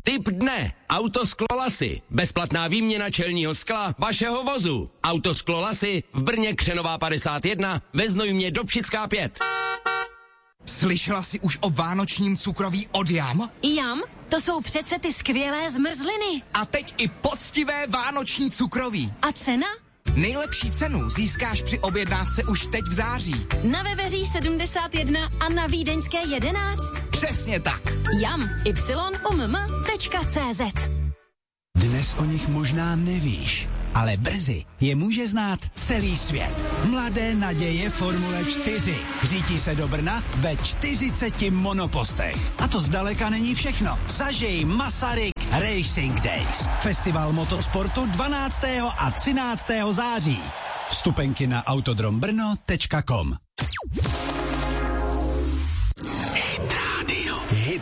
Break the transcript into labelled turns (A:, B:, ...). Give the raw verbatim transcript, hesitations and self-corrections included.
A: Tip dne. Autosklo Lasy. Bezplatná výměna čelního skla vašeho vozu. Autosklo Lasy v Brně Křenová padesát jedna, ve Znojmě Dobšická pět.
B: Slyšela jsi už o vánočním cukroví od Jam?
C: Jam? To jsou přece ty skvělé zmrzliny.
B: A teď i poctivé vánoční cukroví.
C: A cena?
B: Nejlepší cenu získáš při objednávce už teď v září.
C: Na Veveří sedmdesát jedna a na Vídeňské jedenáct.
B: Přesně tak.
C: Jam, y u m m tečka cé zet.
D: Dnes o nich možná nevíš, ale brzy je může znát celý svět. Mladé naděje Formule čtyři. Řítí se do Brna ve čtyřiceti monopostech. A to zdaleka není všechno. Zažij Masaryk Racing Days. Festival motosportu dvanáctého a třináctého září. Vstupenky na autodrombrno tečka com.